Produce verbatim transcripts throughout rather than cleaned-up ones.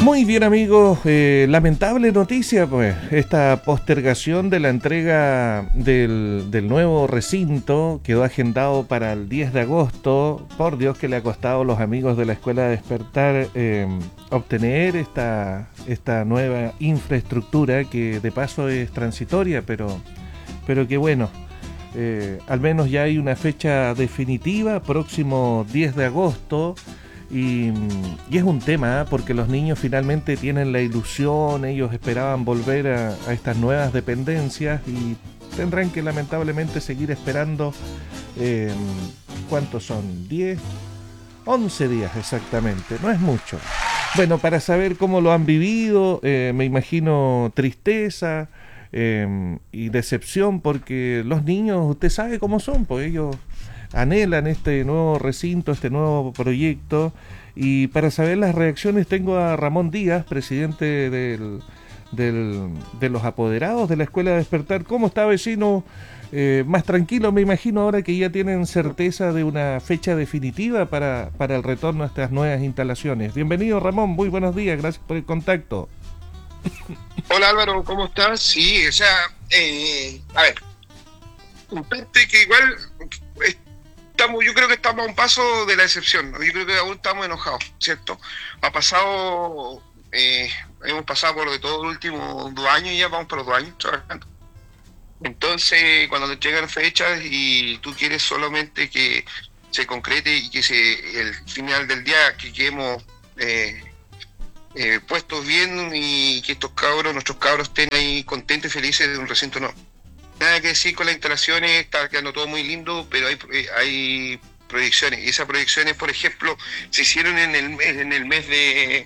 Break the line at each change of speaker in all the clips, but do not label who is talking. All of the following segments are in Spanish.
Muy bien, amigos, eh, lamentable noticia, pues, esta postergación de la entrega del, del nuevo recinto quedó agendado para el diez de agosto. Por Dios que le ha costado a los amigos de la Escuela Despertar eh, obtener esta, esta nueva infraestructura, que de paso es transitoria, pero, pero que bueno, eh, al menos ya hay una fecha definitiva, próximo diez de agosto. Y, y es un tema, ¿eh? Porque los niños finalmente tienen la ilusión, ellos esperaban volver a, a estas nuevas dependencias y tendrán que lamentablemente seguir esperando, eh, ¿cuántos son? ¿diez? once días exactamente, no es mucho. Bueno, para saber cómo lo han vivido, eh, me imagino tristeza eh, y decepción, porque los niños, usted sabe cómo son, pues ellos anhelan este nuevo recinto, este nuevo proyecto. Y para saber las reacciones tengo a Ramón Díaz, presidente del, del, de los apoderados de la Escuela Despertar. ¿Cómo está, vecino? Eh, más tranquilo, me imagino, ahora que ya tienen certeza de una fecha definitiva para, para el retorno a estas nuevas instalaciones. Bienvenido, Ramón, muy buenos días, gracias por el contacto.
Hola, Álvaro, ¿cómo estás? Sí, o sea, eh, a ver, un parte que igual... Estamos, yo creo que estamos a un paso de la excepción, ¿no? Yo creo que aún estamos enojados, ¿cierto? Ha pasado, eh, hemos pasado por de todos los últimos dos años, ya vamos por los dos años trabajando. Entonces, cuando te llegan fechas y tú quieres solamente que se concrete y que se el final del día que quedemos eh, eh, puestos bien y que estos cabros, nuestros cabros estén ahí contentos y felices de un recinto, no. Nada que decir con las instalaciones, está quedando todo muy lindo, pero hay hay proyecciones. Y esas proyecciones, por ejemplo, se hicieron en el mes, en el mes de...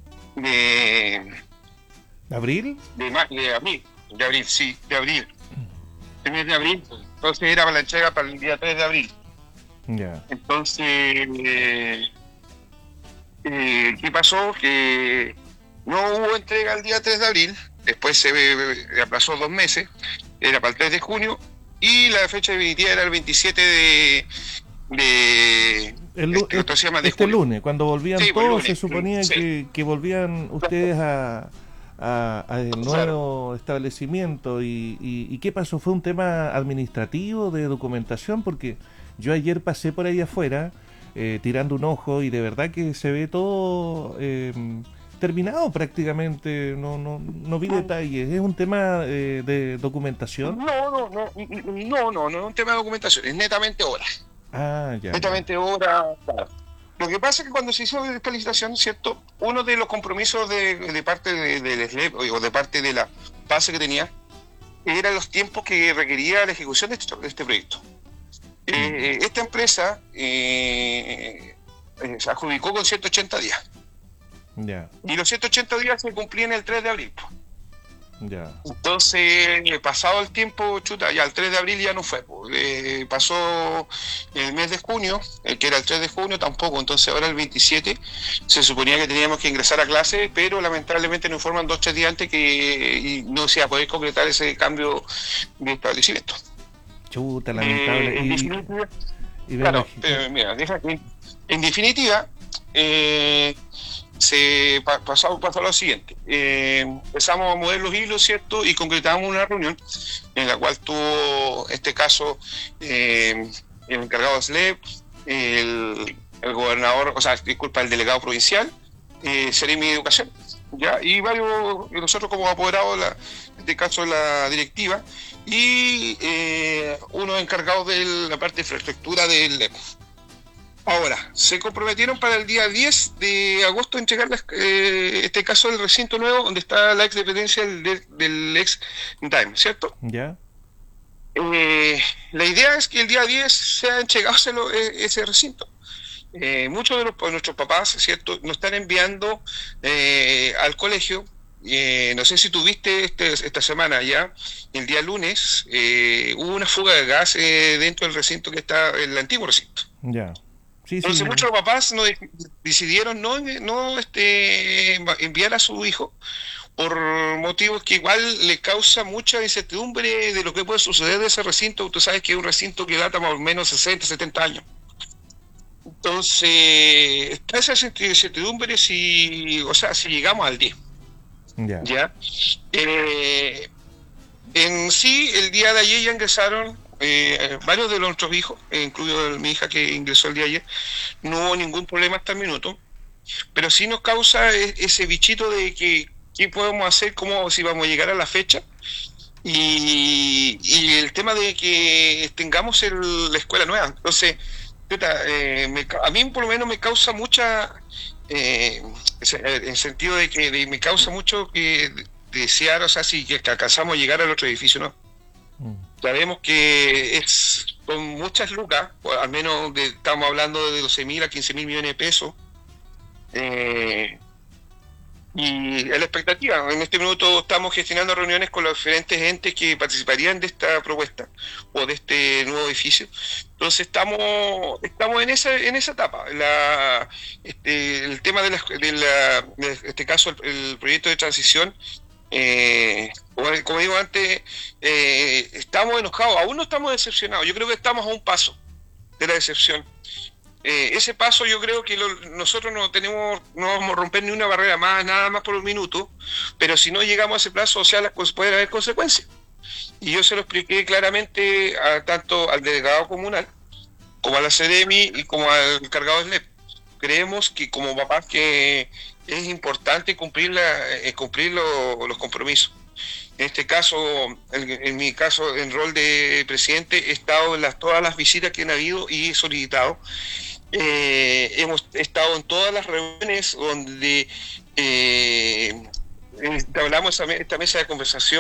de
¿Abril?
De, de abril, de abril, sí, de abril. El mes de abril, entonces era para la entrega para el día tres de abril.
Ya. Yeah.
Entonces, eh, eh, ¿qué pasó? Que no hubo entrega el día tres de abril, después se eh, aplazó dos meses, era para el tres de junio, y la fecha definitiva era el veintisiete de... de
el, este, este, se llama de este lunes, cuando volvían sí, todos, lunes, se suponía sí. que, que volvían ustedes a, a, a el nuevo claro. establecimiento. Y, y, ¿Y qué pasó? ¿Fue un tema administrativo, de documentación? Porque yo ayer pasé por ahí afuera, eh, tirando un ojo, y de verdad que se ve todo... Eh, terminado prácticamente, no no no vi detalles. ¿Es un tema eh, de documentación?
No, no, no, no, no, no es un tema de documentación, es netamente horas.
Ah, ya.
Netamente horas, claro. Lo que pasa es que cuando se hizo esta licitación, ¿cierto? Uno de los compromisos de, de parte del de, de S L E P o de parte de la base que tenía eran los tiempos que requería la ejecución de este, de este proyecto. Mm. Eh, esta empresa eh, eh, se adjudicó con ciento ochenta días.
Yeah.
Y los ciento ochenta días se cumplían el tres de abril.
Yeah.
Entonces, pasado el tiempo, chuta, ya el tres de abril ya no fue. Eh, pasó el mes de junio, eh, que era el tres de junio, tampoco. Entonces, ahora el veintisiete se suponía que teníamos que ingresar a clase, pero lamentablemente nos informan dos o tres días antes que y no se iba a poder concretar ese cambio de establecimiento.
Chuta, lamentable.
Eh, en
y,
definitiva,
y
claro, eh, mira, deja, en, en definitiva, eh, se pasó, pasó lo siguiente, eh, empezamos a mover los hilos, ¿cierto? Y concretamos una reunión en la cual tuvo este caso eh, el encargado de S L E P, el, el gobernador, o sea, disculpa, el delegado provincial, eh, Seremi de Educación, ¿ya? Y varios, y nosotros como apoderados, la, en este caso la directiva, y eh, uno encargado de la parte de infraestructura del E P. Ahora, se comprometieron para el día diez de agosto a entregar eh, este caso del recinto nuevo donde está la ex dependencia del, del ex D A E M, ¿cierto?
Ya.
Yeah. Eh, la idea es que el día diez sea entregado ese recinto. Eh, muchos de, los, de nuestros papás, ¿cierto?, nos están enviando eh, al colegio. Eh, no sé si tuviste este, esta semana ya, el día lunes, eh, hubo una fuga de gas eh, dentro del recinto que está, el antiguo recinto.
Ya. Yeah. Sí,
Entonces
sí,
muchos papás no, decidieron no, no este, enviar a su hijo por motivos que igual le causa mucha incertidumbre de lo que puede suceder de ese recinto. Tú sabes que es un recinto que data más o menos sesenta, setenta años. Entonces, está esa incertidumbre si, o sea, si llegamos al diez.
Ya.
¿Ya? Eh, en sí, el día de ayer ya ingresaron eh, varios de nuestros hijos, eh, incluido mi hija que ingresó el día de ayer. No hubo ningún problema hasta el minuto, pero sí nos causa ese bichito de que qué podemos hacer, cómo, si vamos a llegar a la fecha. Y, y el tema de que tengamos el, la escuela nueva. Entonces, eh, me, a mí por lo menos me causa mucha, eh, en el sentido de que de, me causa mucho que desear, o sea, si que alcanzamos a llegar al otro edificio, ¿no? Mm. Sabemos que es con muchas lucas, al menos de, estamos hablando de doce mil a quince mil millones de pesos. Eh, Y es la expectativa. En este minuto estamos gestionando reuniones con los diferentes entes que participarían de esta propuesta o de este nuevo edificio. Entonces estamos estamos en esa en esa etapa. La, este, el tema de, la, de, la, de este caso, el, el proyecto de transición, eh, como, como digo antes, eh, estamos enojados, aún no estamos decepcionados. Yo creo que estamos a un paso de la decepción. Eh, ese paso yo creo que lo, nosotros no tenemos, no vamos a romper ni una barrera más, nada más por un minuto, pero si no llegamos a ese plazo, o sea, las cosas, pueden haber consecuencias. Y yo se lo expliqué claramente a, tanto al delegado comunal, como a la CEREMI y como al encargado del S L E P. Creemos que como papás que es importante cumplir, la, eh, cumplir lo, los compromisos. En este caso, en, en mi caso, en rol de presidente, he estado en las, todas las visitas que han habido y he solicitado. Eh, hemos estado en todas las reuniones donde eh, hablamos esta, esta mesa de conversación.